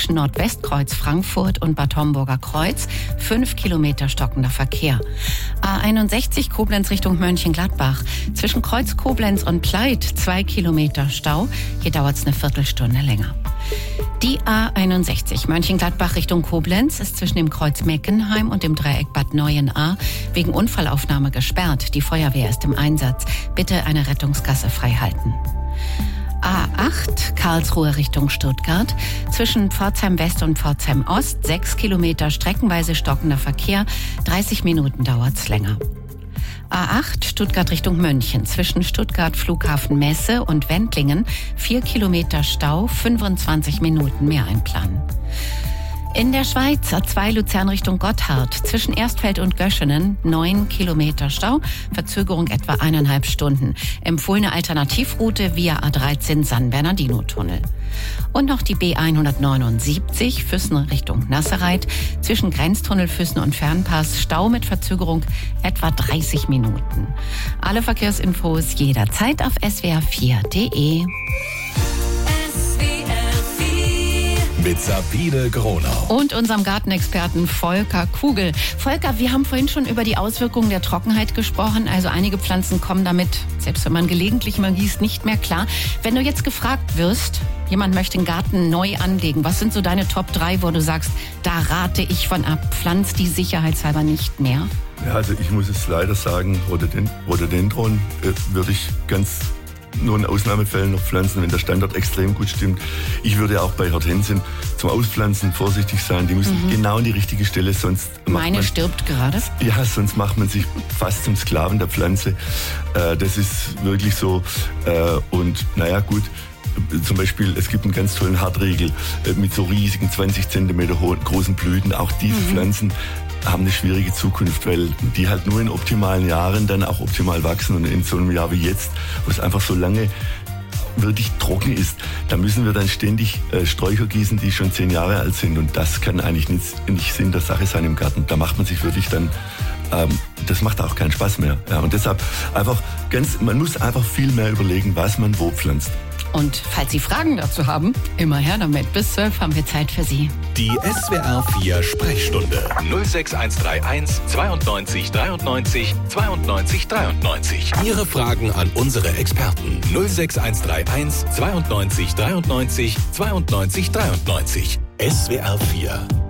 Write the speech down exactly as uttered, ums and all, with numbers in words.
zwischen Nordwestkreuz Frankfurt und Bad Homburger Kreuz fünf Kilometer stockender Verkehr. A einundsechzig Koblenz Richtung Mönchengladbach. Zwischen Kreuz Koblenz und Pleit zwei Kilometer Stau. Hier dauert es eine Viertelstunde länger. Die A einundsechzig Mönchengladbach Richtung Koblenz ist zwischen dem Kreuz Meckenheim und dem Dreieck Bad Neuenahr wegen Unfallaufnahme gesperrt. Die Feuerwehr ist im Einsatz. Bitte eine Rettungsgasse freihalten. A acht Karlsruhe Richtung Stuttgart. Zwischen Pforzheim West und Pforzheim Ost sechs Kilometer streckenweise stockender Verkehr. dreißig Minuten dauert's länger. A acht Stuttgart Richtung München. Zwischen Stuttgart Flughafen Messe und Wendlingen vier Kilometer Stau, fünfundzwanzig Minuten mehr einplanen. In der Schweiz A zwei Luzern Richtung Gotthard. Zwischen Erstfeld und Göschenen neun Kilometer Stau, Verzögerung etwa eineinhalb Stunden. Empfohlene Alternativroute via A dreizehn San Bernardino-Tunnel. Und noch die B hundertneunundsiebzig Füssen Richtung Nassereit. Zwischen Grenztunnel Füssen und Fernpass Stau mit Verzögerung etwa dreißig Minuten. Alle Verkehrsinfos jederzeit auf S W R vier Punkt de. Mit Sabine Gronau. Und unserem Gartenexperten Volker Kugel. Volker, wir haben vorhin schon über die Auswirkungen der Trockenheit gesprochen. Also einige Pflanzen kommen damit, selbst wenn man gelegentlich mal gießt, nicht mehr klar. Wenn du jetzt gefragt wirst, jemand möchte den Garten neu anlegen, was sind so deine Top drei, wo du sagst, da rate ich von ab, pflanz die sicherheitshalber nicht mehr? Ja, also ich muss es leider sagen, Rhododendron äh, würde ich ganz nur in Ausnahmefällen noch pflanzen, wenn der Standard extrem gut stimmt. Ich würde auch bei Hortensien zum Auspflanzen vorsichtig sein. Die müssen mhm. genau an die richtige Stelle, sonst Meine man, stirbt gerade. Ja, sonst macht man sich fast zum Sklaven der Pflanze. Äh, das ist wirklich so. Äh, und naja, gut. Zum Beispiel, es gibt einen ganz tollen Hartriegel äh, mit so riesigen zwanzig Zentimeter hohen, großen Blüten. Auch diese mhm. Pflanzen haben eine schwierige Zukunft, weil die halt nur in optimalen Jahren dann auch optimal wachsen. Und in so einem Jahr wie jetzt, wo es einfach so lange wirklich trocken ist, da müssen wir dann ständig äh, Sträucher gießen, die schon zehn Jahre alt sind. Und das kann eigentlich nicht, nicht Sinn der Sache sein im Garten. Da macht man sich wirklich dann, ähm, das macht auch keinen Spaß mehr. Ja, und deshalb einfach ganz, man muss einfach viel mehr überlegen, was man wo pflanzt. Und falls Sie Fragen dazu haben, immer her damit. Bis zwölf haben wir Zeit für Sie. Die S W R vier Sprechstunde. null sechs eins drei eins zweiundneunzig dreiundneunzig zweiundneunzig dreiundneunzig. Ihre Fragen an unsere Experten. null sechs eins drei eins zweiundneunzig dreiundneunzig zweiundneunzig dreiundneunzig. S W R vier